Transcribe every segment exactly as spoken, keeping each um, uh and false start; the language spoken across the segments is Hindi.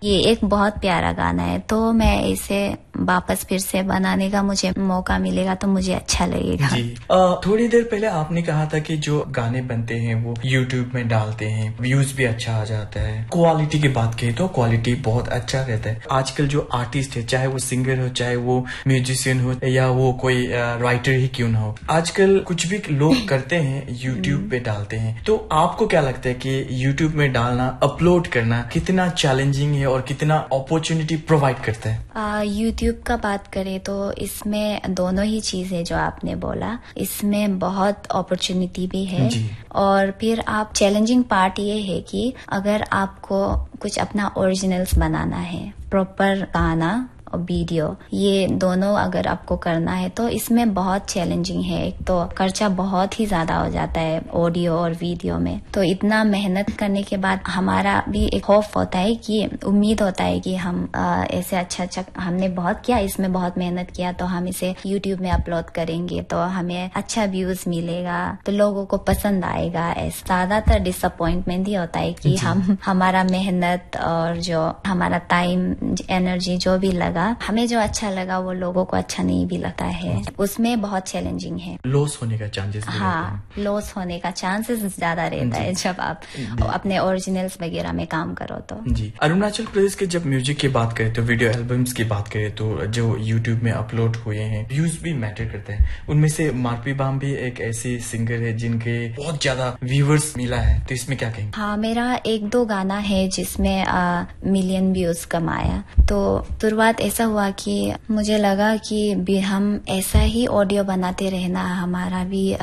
ये एक बहुत प्यारा गाना है, तो मैं इसे वापस फिर से बनाने का मुझे मौका मिलेगा तो मुझे अच्छा लगेगा। जी। आ, थोड़ी देर पहले आपने कहा था कि जो गाने बनते हैं वो यूट्यूब में डालते हैं, व्यूज भी अच्छा आ जाता है। क्वालिटी की बात करें तो क्वालिटी बहुत अच्छा रहता है। आजकल जो आर्टिस्ट है, चाहे वो सिंगर हो, चाहे वो म्यूजिशियन हो, या वो कोई राइटर ही क्यों ना हो, आजकल कुछ भी लोग करते हैं यूट्यूब पे डालते हैं। तो आपको क्या लगता है कि यूट्यूब में डालना, अपलोड करना कितना चैलेंजिंग है और कितना अपॉर्चुनिटी प्रोवाइड करता है? यूट्यूब का बात करें तो इसमें दोनों ही चीजें जो आपने बोला, इसमें बहुत अपॉर्चुनिटी भी है जी। और फिर आप चैलेंजिंग पार्ट ये है कि अगर आपको कुछ अपना ओरिजिनल्स बनाना है, प्रॉपर गाना और वीडियो, ये दोनों अगर आपको करना है तो इसमें बहुत चैलेंजिंग है। एक तो खर्चा बहुत ही ज्यादा हो जाता है ऑडियो और वीडियो में, तो इतना मेहनत करने के बाद हमारा भी एक खौफ होता है कि उम्मीद होता है कि हम आ, ऐसे अच्छा अच्छा हमने बहुत किया, इसमें बहुत मेहनत किया, तो हम इसे यूट्यूब में अपलोड करेंगे तो हमें अच्छा व्यूज मिलेगा, तो लोगों को पसंद आएगा। ऐसा ज्यादातर डिसअपॉइंटमेंट ही होता है कि हम हमारा मेहनत और जो हमारा टाइम एनर्जी जो भी लगा, हमें जो अच्छा लगा वो लोगों को अच्छा नहीं भी लगता है, उसमें बहुत चैलेंजिंग है। लॉस होने का चांसेस हाँ, लॉस होने का चांसेस ज्यादा रहता है जब आप अपने ओरिजिनल्स वगैरह में काम करो तो। जी। अरुणाचल प्रदेश के जब म्यूजिक की बात करें तो, वीडियो एल्बम्स की बात करें तो, जो यूट्यूब में अपलोड हुए हैं, व्यूज भी मैटर करते हैं। उनमें से मार्पी बाम भी एक ऐसी सिंगर है जिनके बहुत ज्यादा व्यूअर्स मिला है, तो इसमें क्या कहेंगे? हाँ, मेरा एक दो गाना है जिसमें मिलियन व्यूज कमाया। तो शुरुआत ऐसा हुआ कि मुझे लगा कि हम ऐसा ही ऑडियो बनाते रहना, हमारा भी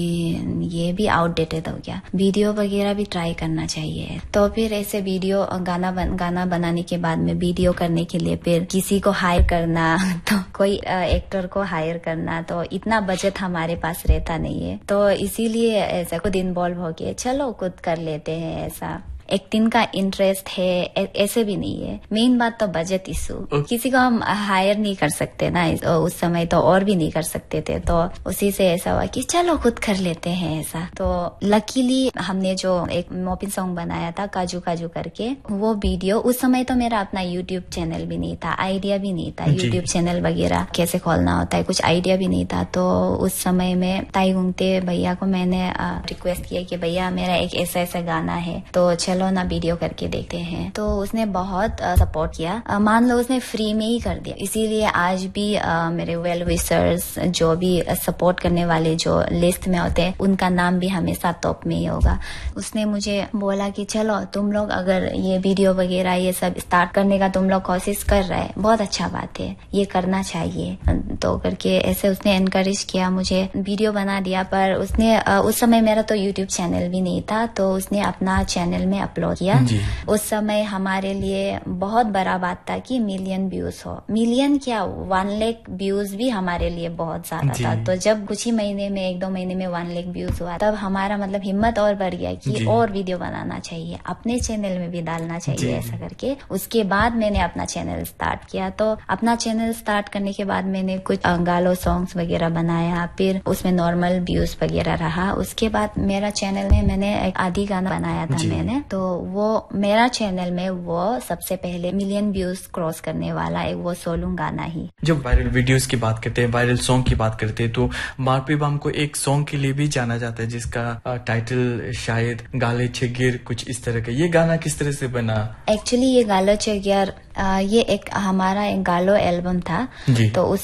अभी ये भी आउटडेटेड हो गया, वीडियो वगैरह भी ट्राई करना चाहिए। तो फिर ऐसे वीडियो गाना बन, गाना बनाने के बाद में वीडियो करने के लिए फिर किसी को हायर करना, तो कोई एक्टर को हायर करना, तो इतना बजट हमारे पास रहता नहीं है, तो इसीलिए ऐसा खुद इन्वॉल्व हो गए, चलो खुद कर लेते हैं। ऐसा एक्टिंग का इंटरेस्ट है ऐसे भी नहीं है, मेन बात तो बजट इशू। किसी को हम हायर नहीं कर सकते ना, उस समय तो और भी नहीं कर सकते थे, तो उसी से ऐसा हुआ कि चलो खुद कर लेते हैं ऐसा। तो लकीली हमने जो एक मोपिन सॉन्ग बनाया था काजू काजू करके, वो वीडियो, उस समय तो मेरा अपना यूट्यूब चैनल भी नहीं था, आइडिया भी नहीं था यूट्यूब चैनल वगैरह कैसे खोलना होता है, कुछ आइडिया भी नहीं था। तो उस समय में ताई गुंगते भैया को मैंने रिक्वेस्ट किया कि भैया मेरा एक ऐसा ऐसा गाना है, तो चलो ना वीडियो करके देखते हैं। तो उसने बहुत सपोर्ट किया, आ, मान लो उसने फ्री में ही कर दिया। इसीलिए आज भी आ, मेरे वेल विशर्स जो भी सपोर्ट करने वाले जो लिस्ट में होते हैं, उनका नाम भी हमेशा टॉप में ही होगा। उसने मुझे बोला कि चलो तुम लोग अगर ये वीडियो वगैरह ये सब स्टार्ट करने का तुम लोग कोशिश कर रहे हैं, बहुत अच्छा बात है, ये करना चाहिए। तो करके ऐसे उसने एनकरेज किया, मुझे वीडियो बना दिया। पर उसने आ, उस समय मेरा तो यूट्यूब चैनल भी नहीं था, तो उसने अपना चैनल में अपलोड किया। उस समय हमारे लिए बहुत बड़ा बात था कि मिलियन व्यूज हो, मिलियन क्या वन लाख व्यूज भी हमारे लिए बहुत ज्यादा था। तो जब कुछ ही महीने में, एक दो महीने में वन लाख व्यूज हुआ, तब हमारा मतलब हिम्मत और बढ़ गया कि और वीडियो बनाना चाहिए, अपने चैनल में भी डालना चाहिए ऐसा करके। उसके बाद मैंने अपना चैनल स्टार्ट किया। तो अपना चैनल स्टार्ट करने के बाद मैंने कुछ गालो सॉन्ग्स वगैरह बनाया, फिर उसमें नॉर्मल व्यूज वगैरह रहा। उसके बाद मेरा चैनल में मैंने एक आधी गाना बनाया था मैंने, तो वो मेरा चैनल में वो सबसे पहले मिलियन व्यूज क्रॉस करने वाला एक वो सोलूं गाना ही। जब वायरल वीडियोस की बात करते हैं, वायरल सॉन्ग की बात करते हैं, तो मार्पी बाम को एक सॉन्ग के लिए भी जाना जाता है जिसका टाइटल शायद गाले छेगिर कुछ इस तरह का। ये गाना किस तरह से बना? एक्चुअली ये गालो छेगिर ये एक हमारा एक गालो एल्बम था, तो